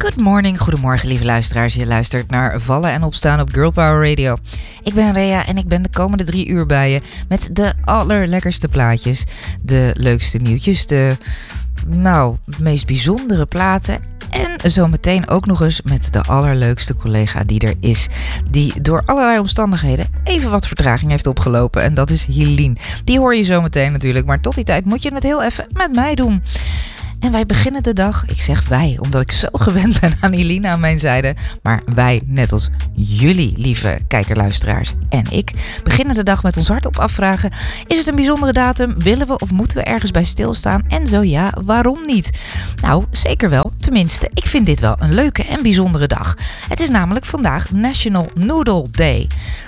Good morning, goedemorgen lieve luisteraars. Je luistert naar Vallen en Opstaan op Girl Power Radio. Ik ben Rea en ik ben de komende 3 uur bij je met de allerlekkerste plaatjes. De leukste nieuwtjes, de meest bijzondere platen. En zometeen ook nog eens met de allerleukste collega die er is. Die door allerlei omstandigheden even wat vertraging heeft opgelopen. En dat is Helene. Die hoor je zometeen natuurlijk. Maar tot die tijd moet je het heel even met mij doen. En wij beginnen de dag, ik zeg wij, omdat ik zo gewend ben aan Helene aan mijn zijde. Maar wij, net als jullie, lieve kijkerluisteraars en ik, beginnen de dag met ons hart op afvragen. Is het een bijzondere datum? Willen we of moeten we ergens bij stilstaan? En zo ja, waarom niet? Nou, zeker wel. Tenminste, ik vind dit wel een leuke en bijzondere dag. Het is namelijk vandaag National Noodle Day.